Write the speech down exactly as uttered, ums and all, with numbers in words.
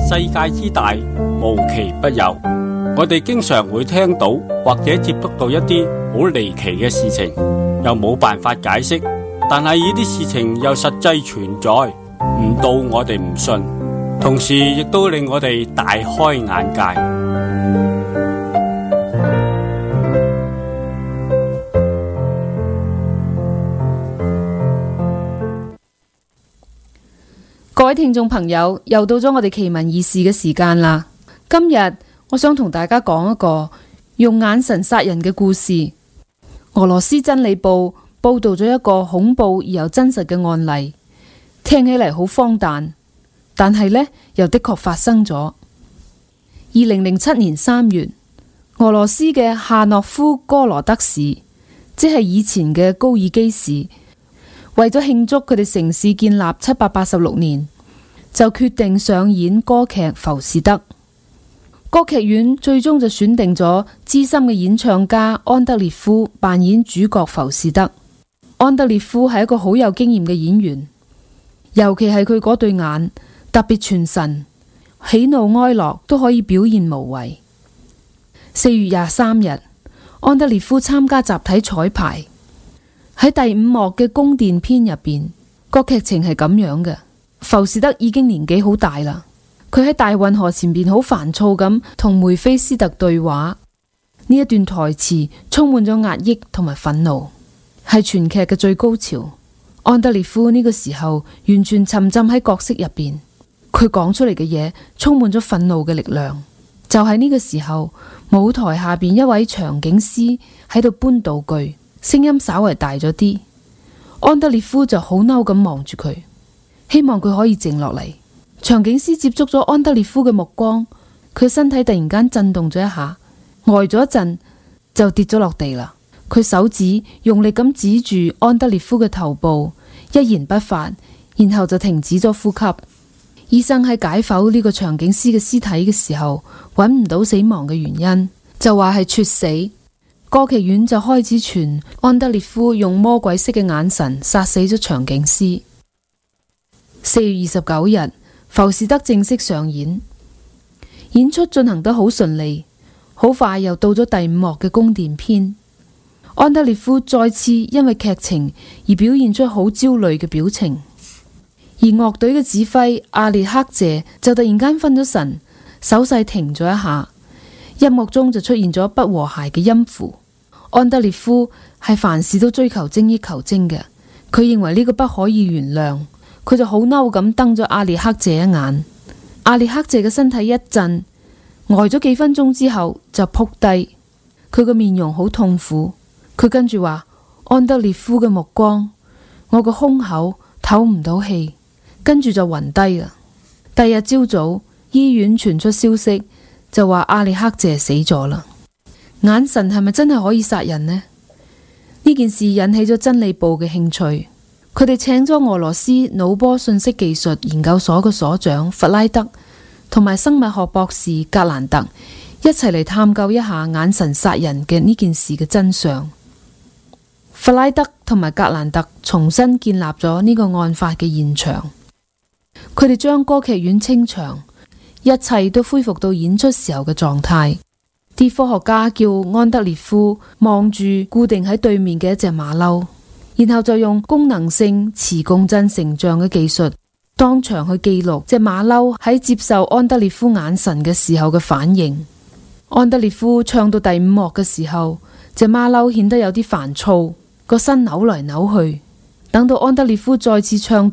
世界之大，無奇不有。我哋經常會聽到或者接觸到一啲好離奇嘅事情，又冇辦法解釋，但係呢啲事情又實際存在，唔到我哋唔信，同時亦都令我哋大開眼界。 各位聽眾朋友，又到咗我哋奇聞異事嘅時間啦。今日我想同大家講一個用眼神殺人嘅故事。俄羅斯真理報報道咗一個恐怖而又真實嘅案例，聽起嚟好荒誕，但係呢又的確發生咗。二零零七年三月，俄羅斯嘅夏諾夫哥羅德市，即係以前嘅高爾基市，為咗慶祝佢哋城市建立七百八十六年，就決定上演歌劇《浮士德》。歌劇院最終就選定咗資深嘅演唱家安德烈夫扮演主角浮士德。安德烈夫係一個好有經驗嘅演員，尤其係佢嗰對眼特別傳神，喜怒哀樂都可以表現無遺。四月廿三日，安德烈夫參加集體彩排。喺第五幕嘅宮殿篇入邊，個劇情係咁樣嘅：浮士德已經年紀好大啦，佢喺大運河前邊好煩躁咁同梅菲斯特對話。呢一段台詞充滿咗壓抑同埋憤怒，係全劇嘅最高潮。安德烈夫呢個時候完全沉浸喺角色入邊，佢講出嚟嘅嘢充滿咗憤怒嘅力量。就喺呢個時候，舞台下邊一位場景師喺度搬道具，聲音稍為大咗啲，安德烈夫就好嬲咁望住佢，希望佢可以靜落嚟。場景師接觸咗安德烈夫嘅目光，佢身體突然間震動咗一下，呆咗一陣就跌咗落地啦。佢手指用力咁指住安德烈夫嘅頭部，一言不發，然後就停止咗呼吸。醫生喺解剖呢個場景師嘅屍體嘅時候，揾唔到死亡嘅原因，就話係猝死。歌劇院就開始傳安德烈夫用魔鬼式嘅眼神殺死咗場景師。四月二十九日，浮士德正式上演，演出進行得好順利，好快又到咗第五幕嘅宮殿篇。安德烈夫再次因為劇情而表現出好焦慮嘅表情，而樂隊嘅指揮阿列克謝就突然間分咗神，手勢停咗一下。音樂中就出現咗不和諧嘅音符。安德烈夫係凡事都追求精益求精嘅，佢認為呢個不可以原諒，佢就好嬲咁瞪咗阿列克謝一眼。阿列克謝嘅身體一震，呆咗幾分鐘之後就撲低，佢個面容好痛苦。佢跟住話：安德烈夫嘅目光，我個胸口唞唔到氣，跟住就暈低啦。第二日朝早，醫院傳出消息，就話阿列克謝死咗啦。眼神係咪真係可以殺人呢？呢件事引起咗真理報嘅興趣，佢哋請咗俄羅斯腦波信息技術研究所嘅所長弗拉德同埋生物學博士格蘭特一齊嚟探究一下眼神殺人嘅呢件事嘅真相。弗拉德同埋格蘭特重新建立咗呢個案發嘅現場，佢哋將歌劇院清場，一切都恢復到演出時候嘅狀態。啲科學家叫安德烈夫望住固定喺對面嘅一隻馬騮，然後就用功能性磁共振成像嘅技術，當場去記錄隻馬騮喺接受安德烈夫眼神嘅時候嘅反應。安德烈夫唱到第五幕嘅時候，隻馬騮顯得有啲煩躁，個身扭來扭去。等到安德烈夫再次唱